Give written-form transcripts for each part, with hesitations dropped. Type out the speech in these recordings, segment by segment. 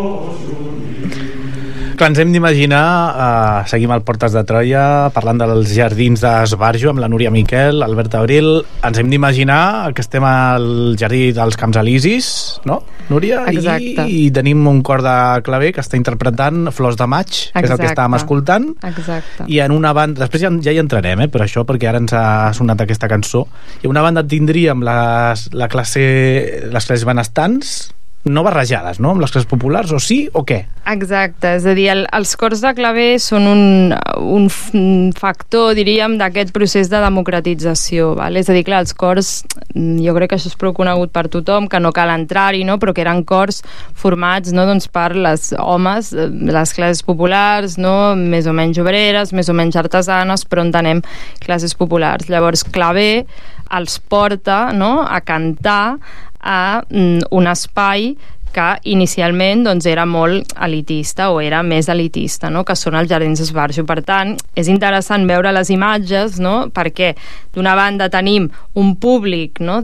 Clar, ens hem d'imaginar, seguim al Portes de Troia parlant dels jardins d'Esbarjo amb la Núria Miquel, Albert Abril. Ens hem d'imaginar que estem al jardí dels Camps Elisis, no, Núria? Exacte. I tenim un cor de claver que està interpretant Flors de Maig, que és el que estàvem escoltant. Exacte. I en una banda, després ja hi entrarem, per això, perquè ara ens ha sonat aquesta cançó. I una banda tindríem les classes benestants, no barrejades, no?, amb les classes populars, o sí o què? Exacte, és a dir, els cors de claver són un factor, diríem, d'aquest procés de democratització, val? És a dir, clar, els cors, jo crec que això és prou conegut per tothom, que no cal entrar-hi, no?, però que eren cors formats, no?, doncs per les homes, les classes populars, no?, més o menys obreres, més o menys artesanes, però entenem classes populars. Llavors, claver els porta, no?, a cantar a un espai que inicialment doncs, era molt elitista o era més elitista, no?, que són els Jardins d'Esbarjo. Per tant, és interessant veure les imatges, no?, perquè d'una banda tenim un públic, no?,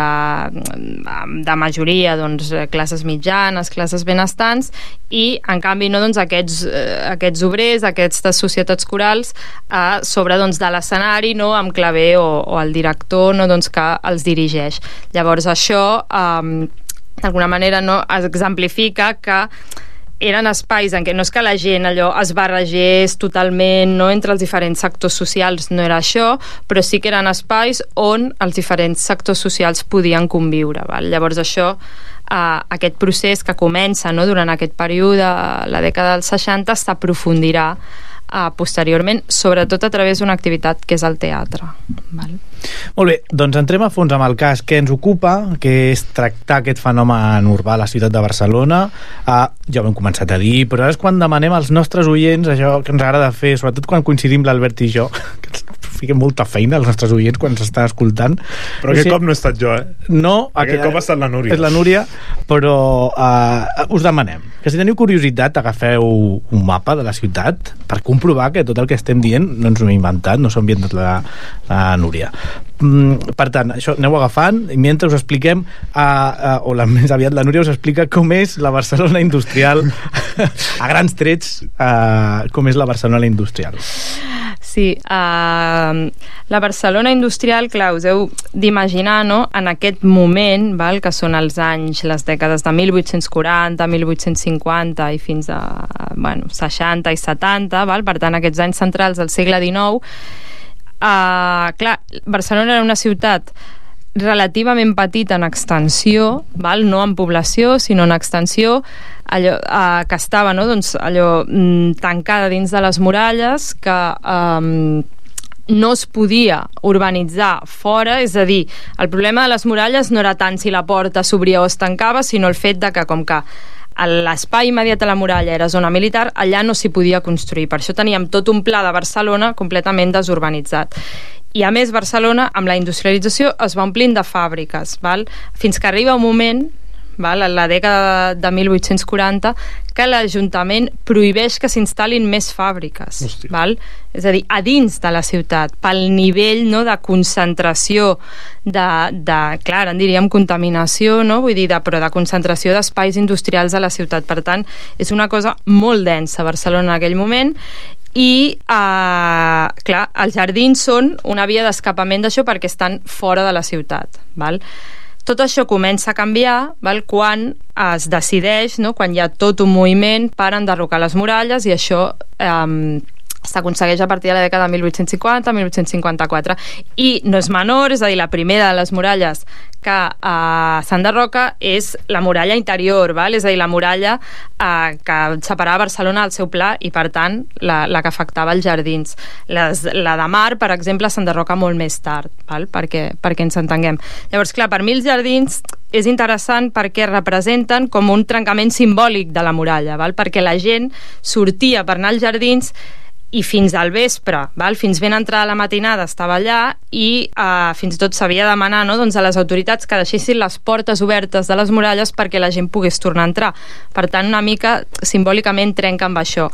de majoria, doncs, classes mitjanes, classes benestants, i en canvi no, doncs, aquests obrers, aquestes societats corals a sobre, doncs, de l'escenari, no?, amb claver o el director, no?, doncs, que els dirigeix. Llavors això d'alguna manera, no, es exemplifica que eren espais en què no és que la gent allò es barregés totalment, no, entre els diferents sectors socials, no era això, però sí que eren espais on els diferents sectors socials podien conviure, val? Llavors això, aquest procés que comença, no, durant aquest període, la dècada dels 60, s'aprofundirà posteriorment, sobretot a través d'una activitat que és el teatre. Val? Molt bé, doncs entrem a fons amb el cas que ens ocupa, que és tractar aquest fenomen urbà a la ciutat de Barcelona. Ja ho hem començat a dir, però ara és quan demanem als nostres oients allò que ens agrada fer, sobretot quan coincidim l'Albert i jo, que ens fiquem molta feina als nostres oients quan s'estan escoltant. Però aquest cop no he estat jo, No, aquest cop ha estat la Núria. És la Núria, però us demanem que si teniu curiositat agafeu un mapa de la ciutat per comprovar que tot el que estem dient no ens ho hem inventat, no s'ho ha inventat la Núria. Per tant, això aneu agafant i mentre us expliquem més aviat la Núria us explica com és la Barcelona industrial a grans trets, com és la Barcelona industrial. Sí, la Barcelona industrial, clar, us heu d'imaginar, no?, en aquest moment, val, que són els anys, les dècades de 1840, 1850 i fins a 60 i 70, val? Per tant, aquests anys centrals del segle XIX, clar, Barcelona era una ciutat relativament petita en extensió, val? No en població, sinó en extensió, allò, que estava, no? Doncs, allò, tancada dins de les muralles, que no es podia urbanitzar fora, és a dir, el problema de les muralles no era tant si la porta s'obria o es tancava, sinó el fet de que, com que l'espai immediat a la muralla era zona militar, allà no s'hi podia construir. Per això teníem tot un pla de Barcelona completament desurbanitzat. I a més Barcelona, amb la industrialització, es va omplint de fàbriques, val? Fins que arriba un moment, val, a la dècada de 1840, que l'Ajuntament prohibeix que s'instal·lin més fàbriques. Val? És a dir, a dins de la ciutat, pel nivell, no, de concentració clar, en diríem contaminació, no? Vull dir, però de concentració d'espais industrials a la ciutat. Per tant, és una cosa molt densa Barcelona en aquell moment. I, clar, els jardins són una via d'escapament d'això perquè estan fora de la ciutat, val? Tot això comença a canviar, val? Quan es decideix, no? Quan hi ha tot un moviment per enderrocar les muralles, i això s'aconsegueix a partir de la dècada de 1850-1854. I no és menor, és a dir, la primera de les muralles que s'enderroca és la muralla interior, val? És a dir, la muralla que separava Barcelona del seu pla i, per tant, la que afectava els jardins. La de Mar, per exemple, s'enderroca molt més tard, val? Perquè ens entenguem. Llavors, clar, per mi els jardins és interessant perquè representen com un trencament simbòlic de la muralla, val? Perquè la gent sortia per anar als jardins i fins al vespre, val? Fins ben entrada la matinada estava allà i fins i tot s'havia de demanar, no? Doncs a les autoritats que deixessin les portes obertes de les muralles perquè la gent pogués tornar a entrar. Per tant, una mica simbòlicament trenca amb això.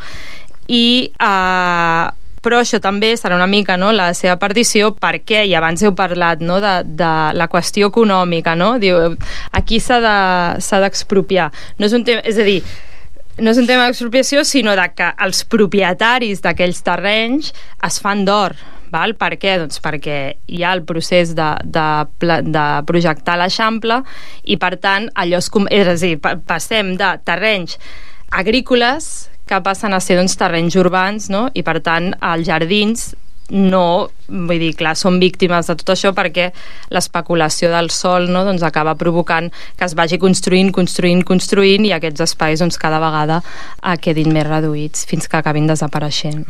Però això també serà una mica, no, la seva partició, perquè, i abans heu parlat, no, de la qüestió econòmica, no? Diu, aquí s'ha d'expropiar. No és un tema, és a dir, no és un tema d'expropiació, sinó de que els propietaris d'aquells terrenys es fan d'or. Val? Per què? Doncs perquè hi ha el procés de projectar l'Eixample i, per tant, és a dir, passem de terrenys agrícoles que passen a ser terrenys urbans, no? I, per tant, els jardins no, vull dir, clar, són víctimes de tot això perquè l'especulació del sòl, no, doncs acaba provocant que es vagi construint i aquests espais cada vegada quedin més reduïts fins que acabin desapareixent.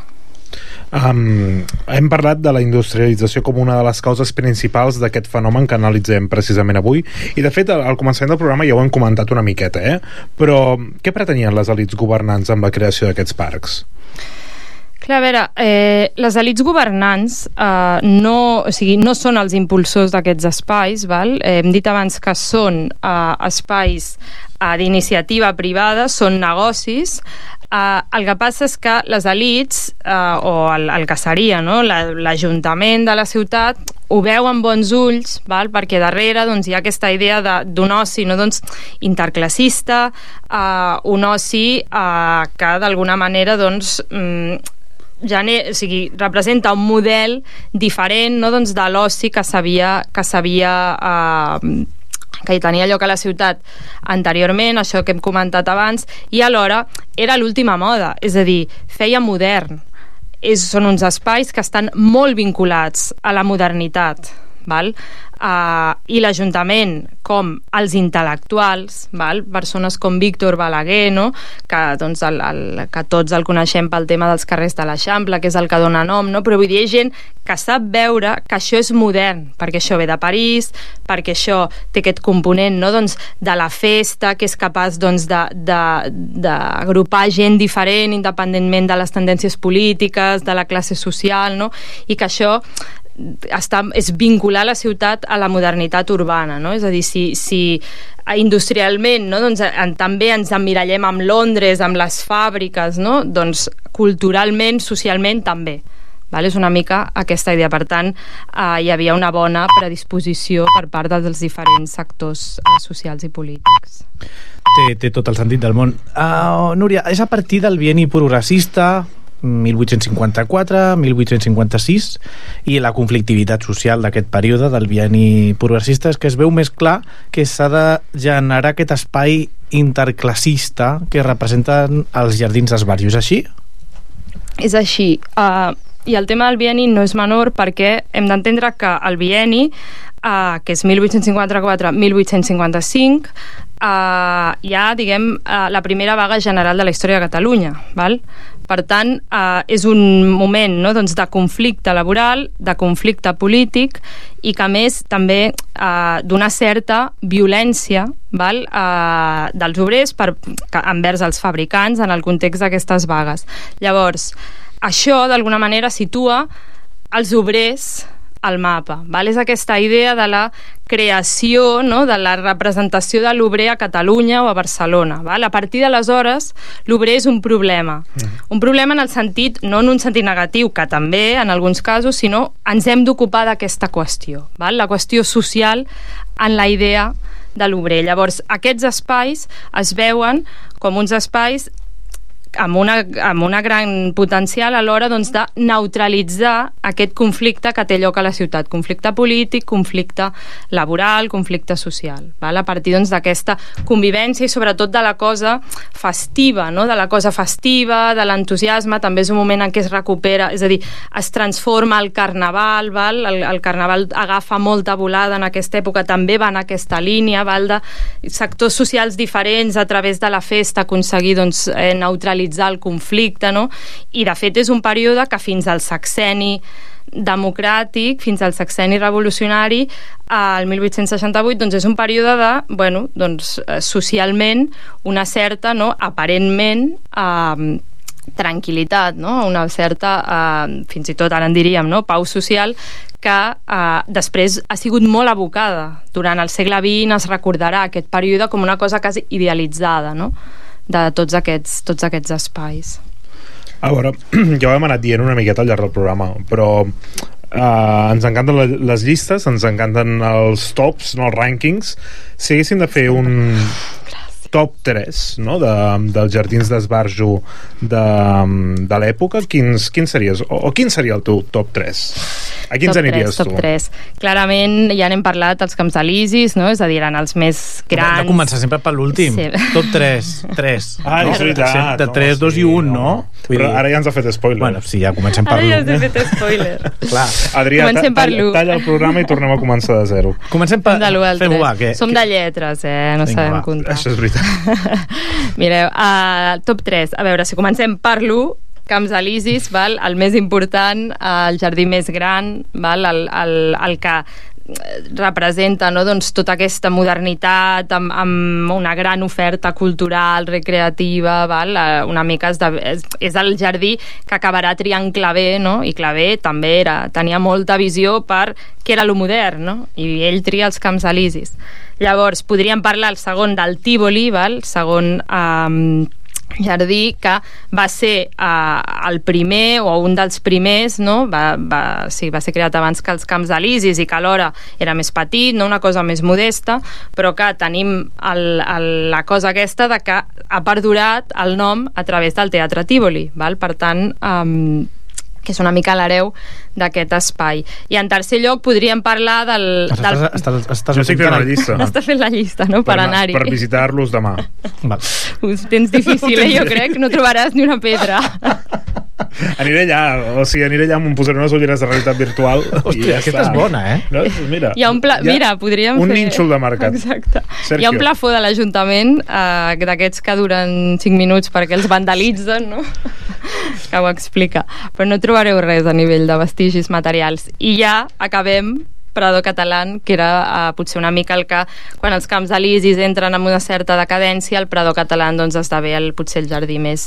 Hem parlat de la industrialització com una de les causes principals d'aquest fenomen que analitzem precisament avui, i de fet al començament del programa ja ho hem comentat una miqueta, però què pretenien les elits governants amb la creació d'aquests parcs? Clar, a veure, les elits governants no són els impulsors d'aquests espais, val? Hem dit abans que són espais d'iniciativa privada, són negocis. El que passa és que les elits, o el que seria, no? l'Ajuntament de la ciutat, ho veu amb bons ulls, val? Perquè darrere hi ha aquesta idea d'un oci, no? Interclassista, un oci que d'alguna manera representa un model diferent, no? De l'oci que hi tenia lloc a la ciutat anteriorment, això que hem comentat abans, i alhora era l'última moda, és a dir, feia modern. Són uns espais que estan molt vinculats a la modernitat, val? I l'Ajuntament, com els intel·lectuals, val? Persones com Víctor Balaguer, no? Que tots el coneixem pel tema dels carrers de l'Eixample, que és el que dona nom, no? Però vull dir, hi ha gent que sap veure que això és modern, perquè això ve de París, perquè això té aquest component, no? De la festa, que és capaç d'agrupar gent diferent, independentment de les tendències polítiques, de la classe social, no? I que això és vincular la ciutat a la modernitat urbana, no? És a dir, si industrialment, no? També ens emmirallem amb Londres, amb les fàbriques, no? Doncs culturalment, socialment també. Val? És una mica aquesta idea. Per tant, hi havia una bona predisposició per part dels diferents sectors socials i polítics. Té tot el sentit del món. Núria, és a partir del bienni progressista 1854-1856 i la conflictivitat social d'aquest període del bienni progressista és que es veu més clar que s'ha de generar aquest espai interclassista que representen els jardins dels barris. És així? És així. I el tema del bienni no és menor perquè hem d'entendre que el bienni, que és 1854-1855, hi ha, la primera vaga general de la història de Catalunya, val? Per tant, és un moment, no? De conflicte laboral, de conflicte polític i que, a més, també d'una certa violència, val? Dels obrers envers els fabricants en el context d'aquestes vagues. Llavors, això, d'alguna manera, situa els obrers al mapa. Val? És aquesta idea de la creació, no? De la representació de l'obrer a Catalunya o a Barcelona. Val? A partir d'aleshores, l'obrer és un problema. Un problema en el sentit, no en un sentit negatiu, que també, en alguns casos, sinó ens hem d'ocupar d'aquesta qüestió. Val? La qüestió social en la idea de l'obrer. Llavors, aquests espais es veuen com uns espais amb una gran potencial a l'hora de neutralitzar aquest conflicte que té lloc a la ciutat, conflicte polític, conflicte laboral, conflicte social, val? A partir d'aquesta convivència i sobretot de la cosa festiva, no? De la cosa festiva, de l'entusiasme. També és un moment en què es recupera, és a dir, es transforma el carnaval, val? El carnaval agafa molta volada en aquesta època, també va en aquesta línia, val? De sectors socials diferents a través de la festa aconseguir neutralitzar el conflicte, no? I de fet és un període que fins al sexenni democràtic, fins al sexenni revolucionari, al 1868, és un període de, socialment, una certa, no? Aparentment, tranquil·litat, no? Una certa, fins i tot ara en diríem, no? Pau social, que després ha sigut molt evocada. Durant el segle XX es recordarà aquest període com una cosa quasi idealitzada, no? De tots aquests espais. A veure, ja ho hem anat dient una miqueta al llarg del programa, però ens encanten les llistes, ens encanten els tops, no, els rànquings. Si haguéssim de fer un top 3, no?, dels jardins d'esbarjo de l'època. Quin series? O quin seria el teu top 3? A quins aniries tu? Top 3. Clarament, ja n'hem parlat, els Camps Elisis, no? És a dir, eren els més grans. Hem de començar sempre per l'últim. Sí. Top 3. Ah, és veritat. De 3, 2 i 1, no? Però ara ja ens ha fet spoiler. Bueno, sí, ja comencem per l'1. Ara ja ens he fet spoiler. Clar. Adrià, talla el programa i tornem a començar de zero. Comencem per... Fem-ho, va. Som de lletres, no sabem comptar. Això és veritat. Mireu, top 3. A veure, si comencem per l'1, Camps Elisis, val? El més important, el jardí més gran, val? El que representa, no? Doncs tota aquesta modernitat amb una gran oferta cultural, recreativa, val? Una mica és el jardí que acabarà triant Clavé, no? I Clavé també tenia molta visió per què era lo modern, no? I ell tria els Camps Elisis. Llavors, podríem parlar el segon del Tívoli, val? Segon jardí que va ser el primer o un dels primers, no? Va ser creat abans que els Camps Elisis i que alhora era més petit, no? Una cosa més modesta, però que tenim la cosa aquesta de que ha perdurat el nom a través del Teatre Tívoli, val? Per tant, que és una mica l'hereu d'aquest espai. I en tercer lloc podríem parlar del... Jo estic fent la llista. Estàs fent la llista, no?, per anar-hi. Per visitar-los demà. Us tens difícil, jo crec. No trobaràs ni una pedra. Aniré allà, em posaré unes ulleres de realitat virtual. Hòstia, aquesta és bona, No? Mira, podríem un fer... nínxol de mercat. Exacte. Sergio. Hi ha un plafó de l'Ajuntament d'aquests que duren 5 minuts perquè els vandalitzen, no? Que ho explica. Però no trobareu res a nivell de vestigis materials. I ja acabem Prado Catalán, que era potser una mica el que, quan els Camps Elisis entren en una certa decadència, el Prado Catalán doncs esdevé potser el jardí més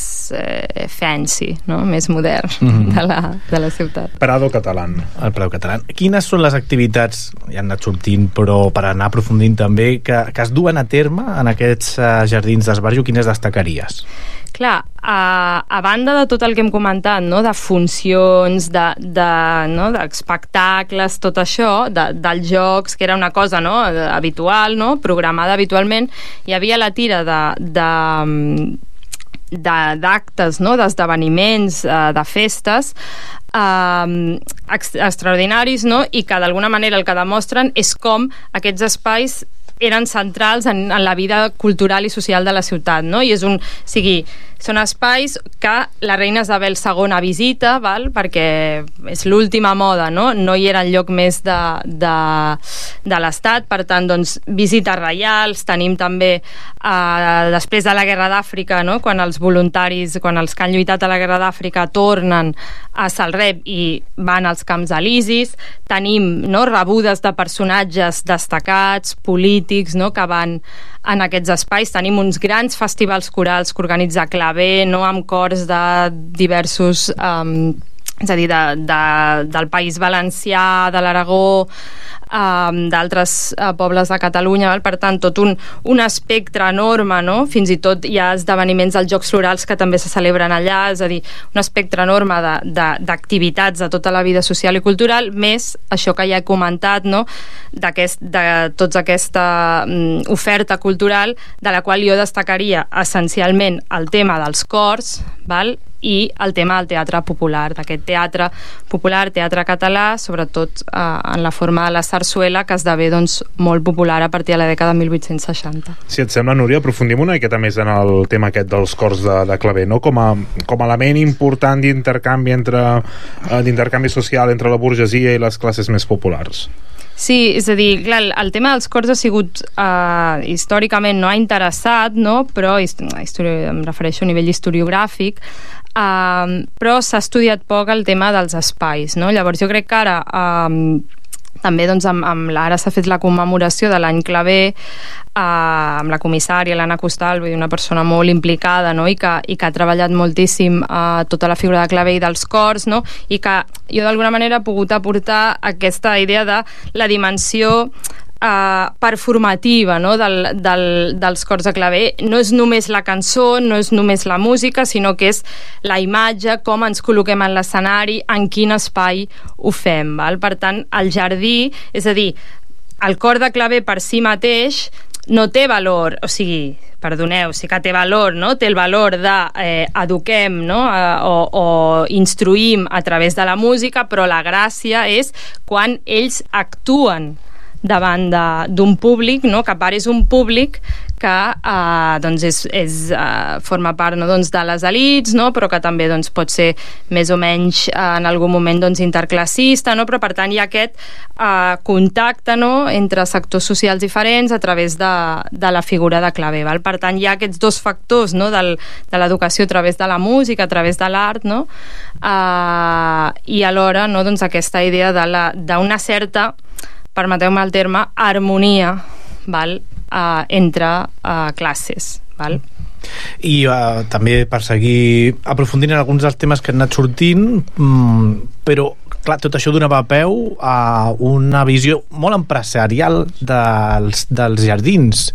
fancy, no? Més modern de la ciutat. Prado Catalán. El Prado Catalán. Quines són les activitats, ja han anat sortint, però per anar aprofundint també, que es duen a terme en aquests jardins d'esbarjo, quines destacaries? Clar, a banda de tot el que hem comentat, no? De funcions, d'espectacles, tot això, dels jocs, que era una cosa, no? Habitual, no? Programada habitualment, hi havia la tira d'actes, no? D'esdeveniments, de festes extraordinaris, no? I que d'alguna manera el que demostren és com aquests espais eren centrals en la vida cultural i social de la ciutat, no? I són espais que la reina Isabel II visita, val? Perquè és l'última moda, no? No hi era el lloc més de l'Estat, per tant, doncs, visites reials, tenim també després de la Guerra d'Àfrica, no? Quan els voluntaris, quan els que han lluitat a la Guerra d'Àfrica tornen a Salreb i van als Camps Elisis, tenim, no? Rebudes de personatges destacats, polítics, no? Que van en aquests espais. Tenim uns grans festivals corals que organitza Clavé, no? Amb cors de diversos és a dir, del País Valencià, de l'Aragó, d'altres pobles de Catalunya, val? Per tant, tot un espectre enorme, no? Fins i tot hi ha esdeveniments dels Jocs Florals que també se celebren allà, és a dir, un espectre enorme d'activitats de tota la vida social i cultural, més això que ja he comentat, no? De tota aquesta oferta cultural, de la qual jo destacaria essencialment el tema dels cors, val? I el tema del teatre popular, d'aquest teatre popular, teatre català, sobretot en la forma de la sarsuela, que esdevé doncs, molt popular a partir de la dècada de 1860. Si et sembla, Núria, aprofundim una miqueta més en el tema aquest dels cors de Clavé, no? Com a element important d'intercanvi social entre la burgesia i les classes més populars. Sí, és a dir, clar, el tema dels cors ha sigut històricament no ha interessat, no? Però em refereixo a nivell historiogràfic, però s'ha estudiat poc el tema dels espais, no? Llavors jo crec que ara també doncs, ara s'ha fet la commemoració de l'any Clavé amb la comissària l'Anna Costal, vull dir, una persona molt implicada, no? I que ha treballat moltíssim tota la figura de Clavé i dels cors, no? I que jo d'alguna manera he pogut aportar aquesta idea de la dimensió performativa, no? dels cors de Clavé. No és només la cançó, no és només la música, sinó que és la imatge, com ens col·loquem en l'escenari, en quin espai ho fem, val? Per tant, el jardí, és a dir, el cor de Clavé per si mateix no té valor, o sigui, perdoneu, sí que té valor, no? Té el valor de eduquem, no? O instruïm a través de la música, però la gràcia és quan ells actuen davant d'un públic, no? Que a part és un públic que doncs forma part, no? Doncs de les elits, no? Però que també doncs, pot ser més o menys en algun moment doncs, interclassista, no? Però per tant hi ha aquest contacte, no? Entre sectors socials diferents a través de la figura de claver. Val? Per tant hi ha aquests dos factors, no? De l'educació a través de la música, a través de l'art, no? I alhora no? Doncs aquesta idea d'una certa, permeteu-me el terme, harmonia, val? Entre classes. Val? I també per seguir aprofundint en alguns dels temes que han anat sortint, però clar, tot això donava peu a una visió molt empresarial dels jardins.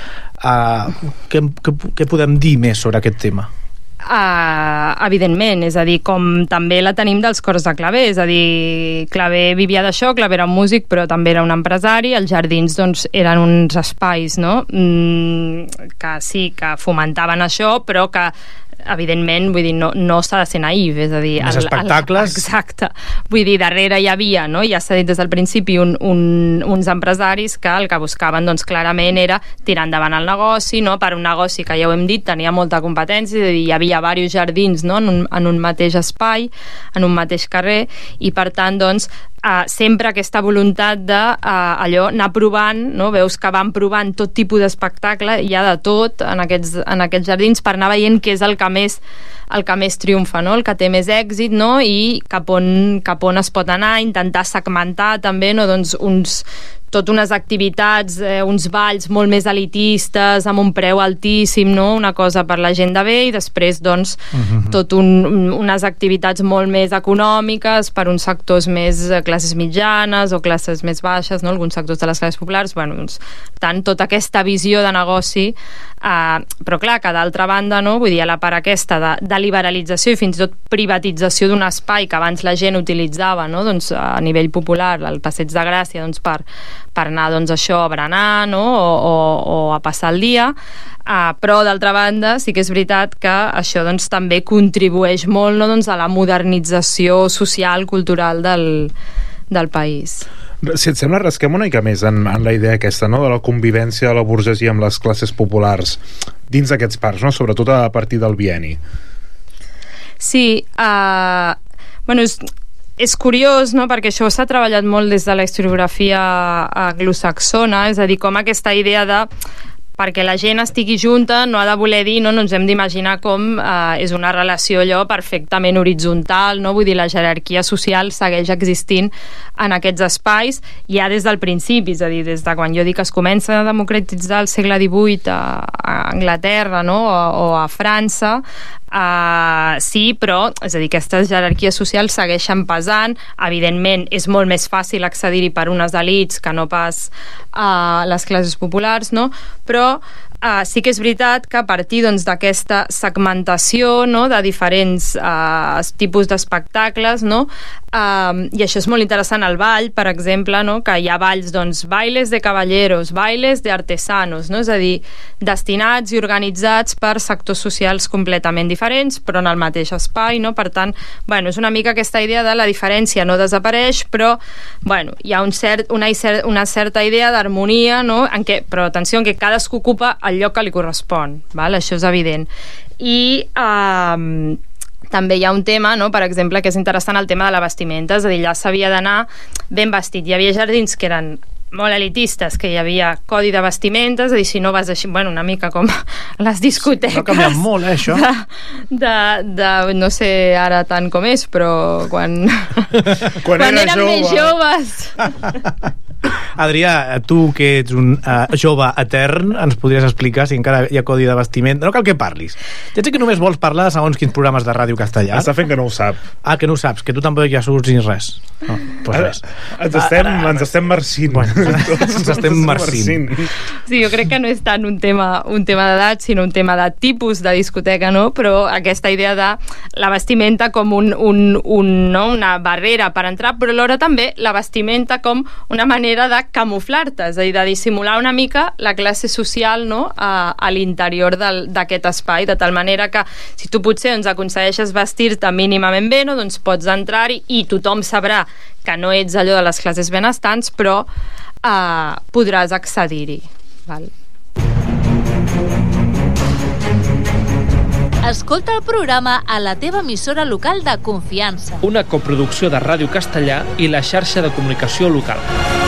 Què podem dir més sobre aquest tema? Evidentment, és a dir, com també la tenim dels cors de Claver, és a dir, Claver vivia d'això, Claver era un músic però també era un empresari, els jardins doncs eren uns espais, no? Que sí, que fomentaven això, però que evidentment, vull dir, no s'ha de ser naïf, és a dir... Els espectacles... Exacte. Vull dir, darrere hi havia, no? Ja s'ha dit des del principi, uns empresaris que el que buscaven, doncs, clarament era tirar endavant el negoci, no? Per un negoci que, ja ho hem dit, tenia molta competència, és a dir, hi havia diversos jardins, no? En un mateix espai, en un mateix carrer, i per tant, doncs, sempre aquesta voluntat de allò anar provant, no? Veus que van provant tot tipus d'espectacle, hi ha de tot en aquests jardins per anar veient què és el que més triomfa, no? El que té més èxit, no? I cap on es pot anar, intentar segmentar també, no? Doncs tot unes activitats, uns balls molt més elitistes, amb un preu altíssim, no? Una cosa per la gent de bé, i després, doncs, unes activitats molt més econòmiques per uns sectors més classes mitjanes o classes més baixes, no? Alguns sectors de les classes populars, bueno, doncs, tant tota aquesta visió de negoci, però clar, que d'altra banda, no? Vull dir, a la part aquesta de liberalització i fins i tot privatització d'un espai que abans la gent utilitzava, no? Doncs, a nivell popular, el Passeig de Gràcia, doncs, per anar, doncs, això, a berenar, no? O a passar el dia, però d'altra banda sí que és veritat que això, doncs, també contribueix molt, no? Doncs, a la modernització social, cultural del país. Si et sembla, rasquem una mica més en la idea aquesta, no? De la convivència de la burgesia amb les classes populars dins d'aquests parcs, no? Sobretot a partir del bienni. Sí, bueno, és curiós, no? Perquè això s'ha treballat molt des de la historiografia anglosaxona, és a dir, com aquesta idea de perquè la gent estigui junta no ha de voler dir, no ens hem d'imaginar com és una relació allò perfectament horitzontal, no? Vull dir, la jerarquia social segueix existint en aquests espais ja des del principi, és a dir, des de quan jo dic que es comença a democratitzar el segle XVIII a Anglaterra, no? O a França, sí, però, és a dir, aquestes jerarquies socials segueixen pesant, evidentment és molt més fàcil accedir-hi per unes elits que no pas les classes populars, no? Però sí que és veritat que a partir, doncs, d'aquesta segmentació, no? De diferents tipus d'espectacles, no? I això és molt interessant al ball, per exemple, no? Que hi ha balls, doncs, bailes de caballeros, bailes de artesanos, no? És a dir, destinats i organitzats per sectors socials completament diferents, però en el mateix espai, no? Per tant, bueno, és una mica aquesta idea de la diferència no desapareix, però, bueno, hi ha una certa idea d'harmonia, no? Però atenció, en què cadascú ocupa el lloc que li correspon, val? Això és evident. I també hi ha un tema, no? Per exemple, que és interessant, el tema de la vestimenta, és a dir, allà s'havia d'anar ben vestit. Hi havia jardins que eren molt elitistes, que hi havia codi de vestimenta, és a dir, si no vas així, bueno, una mica com les discoteques. No ha canviat molt, això. No sé ara tant com és, però quan érem més joves. Adrià, tu que ets un jove etern, ens podries explicar si encara hi ha codi de vestimenta? No cal que parlis. Ja sé que només vols parlar de segons quins programes de ràdio castellà. Està fent que no ho sap. Que no ho saps, que tu tampoc ja surts ni res. No, pues res. Ens estem marcint. Bueno, ens estem marcint. Sí, jo crec que no és tant un tema d'edat, sinó un tema de tipus de discoteca, no? Però aquesta idea de la vestimenta com una barrera per entrar, però alhora també la vestimenta com una manera manera de camuflar-te, és a dir, de dissimular una mica la classe social, no?, a l'interior d'aquest espai, de tal manera que si tu potser doncs, aconsegueixes vestir-te mínimament bé, no?, doncs pots entrar-hi i tothom sabrà que no ets allò de les classes benestants, però podràs accedir-hi. Val? Escolta el programa a la teva emissora local de confiança. Una coproducció de Ràdio Castellà i la xarxa de comunicació local.